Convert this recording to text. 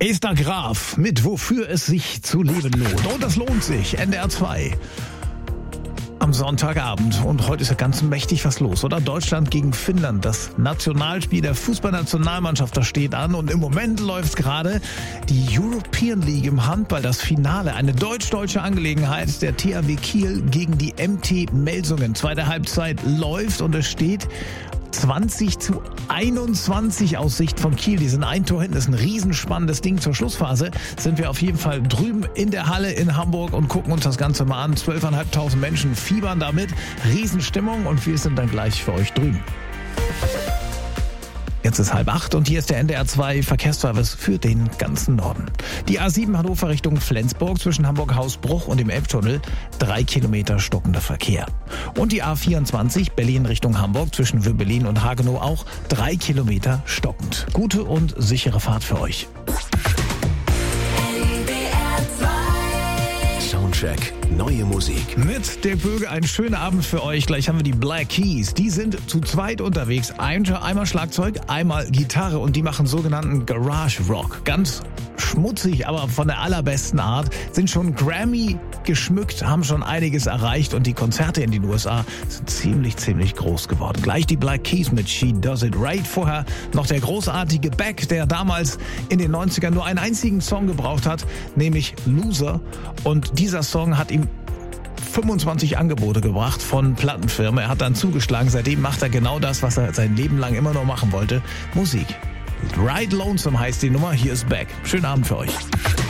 Esther Graf mit Wofür es sich zu leben lohnt. Und das lohnt sich. NDR 2. Am Sonntagabend. Und heute ist ja ganz mächtig was los, oder? Deutschland gegen Finnland. Das Nationalspiel der Fußballnationalmannschaft, das steht an. Und im Moment läuft gerade die European League im Handball, das Finale. Eine deutsch-deutsche Angelegenheit. Der THW Kiel gegen die MT Melsungen. Zweite Halbzeit läuft und es steht 20:21 aus Sicht von Kiel. Die sind ein Tor hinten. Das ist ein riesenspannendes Ding. Zur Schlussphase sind wir auf jeden Fall drüben in der Halle in Hamburg und gucken uns das Ganze mal an. 12.500 Menschen fiebern damit. Riesenstimmung und wir sind dann gleich für euch drüben. Jetzt ist 7:30 und hier ist der NDR 2 Verkehrsservice für den ganzen Norden. Die A7 Hannover Richtung Flensburg zwischen Hamburg-Hausbruch und dem Elbtunnel 3 Kilometer stockender Verkehr. Und die A24 Berlin Richtung Hamburg zwischen Wöblin und Hagenow auch 3 Kilometer stockend. Gute und sichere Fahrt für euch. Soundcheck, neue Musik. Mit der Böge ein schöner Abend für euch. Gleich haben wir die Black Keys. Die sind zu zweit unterwegs. Einmal Schlagzeug, einmal Gitarre und die machen sogenannten Garage Rock. Ganz schmutzig, aber von der allerbesten Art. Sind schon Grammy geschmückt, haben schon einiges erreicht und die Konzerte in den USA sind ziemlich groß geworden. Gleich die Black Keys mit She Does It Right. Vorher noch der großartige Beck, der damals in den 90ern nur einen einzigen Song gebraucht hat, nämlich Loser. Und dieser Song hat ihm 25 Angebote gebracht von Plattenfirmen. Er hat dann zugeschlagen. Seitdem macht er genau das, was er sein Leben lang immer nur machen wollte. Musik. Ride Lonesome heißt die Nummer. Hier ist Beck. Schönen Abend für euch.